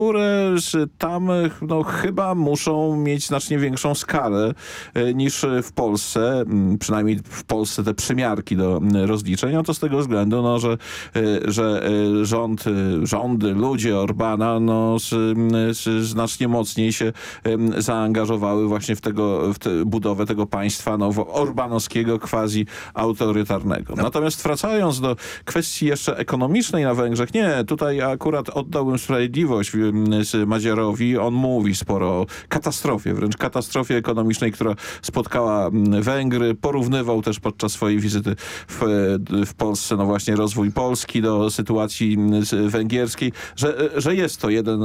które tam no, chyba muszą mieć znacznie większą skalę niż w Polsce. Przynajmniej w Polsce te przymiarki do rozliczeń. No to z tego względu, no, że rządy, ludzie Orbana no, znacznie mocniej się zaangażowały właśnie w budowę tego państwa no, orbanowskiego, quasi autorytarnego. Natomiast wracając do kwestii jeszcze ekonomicznej na Węgrzech, nie, tutaj akurat oddałbym sprawiedliwość Magyarowi. On mówi sporo o katastrofie, wręcz katastrofie ekonomicznej, która spotkała Węgry. Porównywał też podczas swojej wizyty w Polsce no właśnie rozwój Polski do sytuacji węgierskiej, że jest to jeden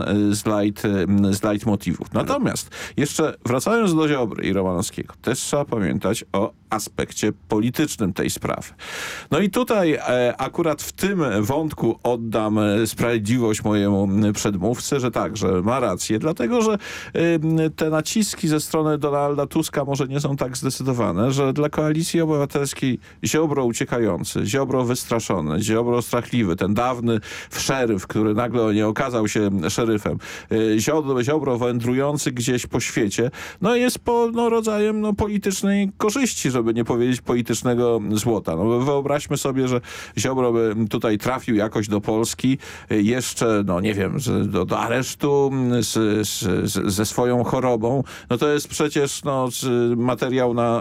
z leitmotywów. Natomiast jeszcze wracając do Ziobry i Romanowskiego, też trzeba pamiętać o aspekcie politycznym tej sprawy. No i tutaj akurat w tym wątku oddam sprawiedliwość mojemu przedmówcy, że tak, że ma rację, dlatego, że te naciski ze strony Donalda Tuska może nie są tak zdecydowane, że dla Koalicji Obywatelskiej Ziobro uciekający, Ziobro wystraszony, Ziobro strachliwy, ten dawny szeryf, który nagle nie okazał się szeryfem, Ziobro wędrujący gdzieś po świecie, no jest rodzajem politycznej korzyści, żeby nie powiedzieć politycznego złota. No wyobraźmy sobie, że Ziobro by tutaj trafił jakoś do Polski, jeszcze, no nie wiem, do aresztu ze swoją chorobą. No to jest przecież materiał na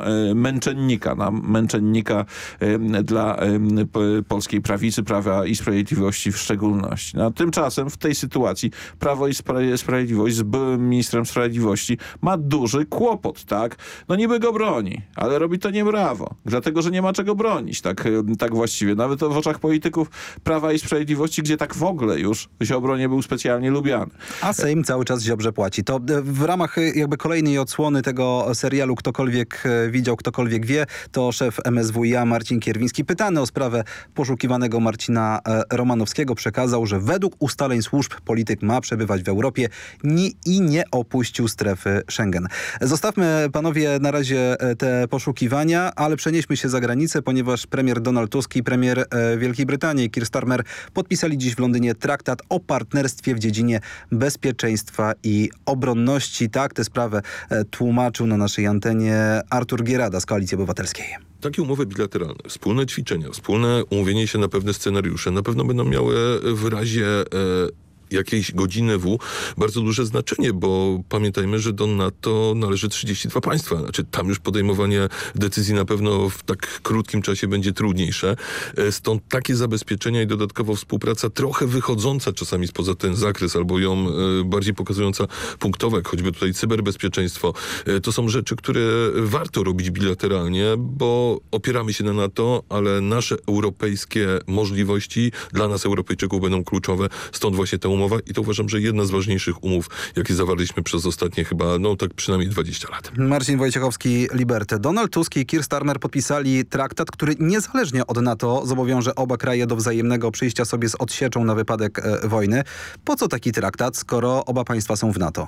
męczennika dla polskiej prawicy, Prawa i Sprawiedliwości w szczególności. No, tymczasem w tej sytuacji Prawo i Sprawiedliwość z byłym ministrem sprawiedliwości ma duży kłopot, tak? No niby go broni, ale robi to niebrawo, dlatego, że nie ma czego bronić, tak właściwie. Nawet w oczach polityków Prawa i Sprawiedliwości, gdzie tak w ogóle już Ziobro nie był specjalnie lubiany. A Sejm cały czas Ziobrze płaci. To w ramach jakby kolejnej odsłony tego serialu Ktokolwiek widział, ktokolwiek wie, to szef MSWiA Marcin Kierwiński, pytany o sprawę poszukiwanego Marcina Romanowskiego, przekazał, że według ustaleń służb polityk ma przebywać w Europie i nie opuścił strefy Schengen. Zostawmy, panowie, na razie te poszukiwania, ale przenieśmy się za granicę, ponieważ premier Donald Tusk i premier Wielkiej Brytanii Keir Starmer podpisali dziś w Londynie traktat o partnerstwie w dziedzinie bezpieczeństwa i obronności. Tak, tę sprawę tłumaczył na naszej antenie Artur Gierada z Koalicji Obywatelskiej. Takie umowy bilateralne, wspólne ćwiczenia, wspólne umówienie się na pewne scenariusze na pewno będą miały w razie jakiejś godziny bardzo duże znaczenie, bo pamiętajmy, że do NATO należy 32 państwa. Znaczy tam już podejmowanie decyzji na pewno w tak krótkim czasie będzie trudniejsze. Stąd takie zabezpieczenia i dodatkowo współpraca trochę wychodząca czasami spoza ten zakres, albo ją bardziej pokazująca punktowo, jak choćby tutaj cyberbezpieczeństwo. To są rzeczy, które warto robić bilateralnie, bo opieramy się na NATO, ale nasze europejskie możliwości dla nas Europejczyków będą kluczowe. Stąd właśnie ta umowa i to uważam, że jedna z ważniejszych umów, jakie zawarliśmy przez ostatnie chyba, tak przynajmniej 20 lat. Marcin Wojciechowski, Liberty. Donald Tusk i Keir Starmer podpisali traktat, który niezależnie od NATO zobowiąże oba kraje do wzajemnego przyjścia sobie z odsieczą na wypadek wojny. Po co taki traktat, skoro oba państwa są w NATO?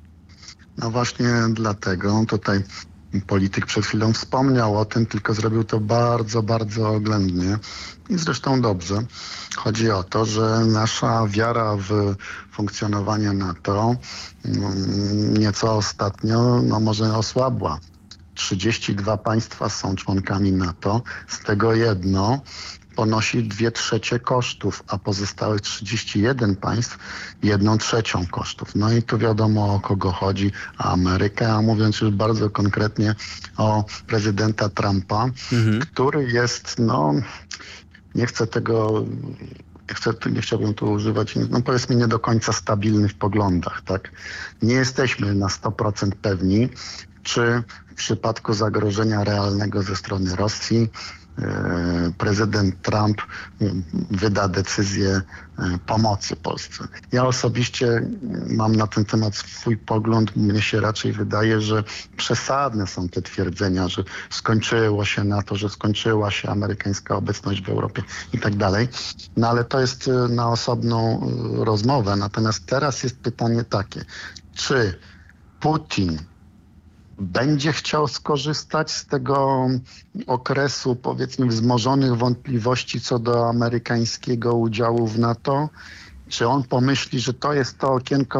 No właśnie dlatego tutaj polityk przed chwilą wspomniał o tym, tylko zrobił to bardzo, bardzo oględnie i zresztą dobrze. Chodzi o to, że nasza wiara w funkcjonowanie NATO nieco ostatnio może osłabła. 32 państwa są członkami NATO, z tego jedno ponosi 2/3 kosztów, a pozostałych 31 państw 1/3 kosztów. No i tu wiadomo, o kogo chodzi, o Amerykę, a mówiąc już bardzo konkretnie o prezydenta Trumpa, który jest, nie chciałbym tu używać, powiedzmy nie do końca stabilny w poglądach, tak? Nie jesteśmy na 100% pewni, czy w przypadku zagrożenia realnego ze strony Rosji prezydent Trump wyda decyzję pomocy Polsce. Ja osobiście mam na ten temat swój pogląd. Mnie się raczej wydaje, że przesadne są te twierdzenia, że skończyło się NATO, że skończyła się amerykańska obecność w Europie i tak dalej. No ale to jest na osobną rozmowę. Natomiast teraz jest pytanie takie, czy Putin będzie chciał skorzystać z tego okresu, powiedzmy, wzmożonych wątpliwości co do amerykańskiego udziału w NATO, Czy on pomyśli, że to jest to okienko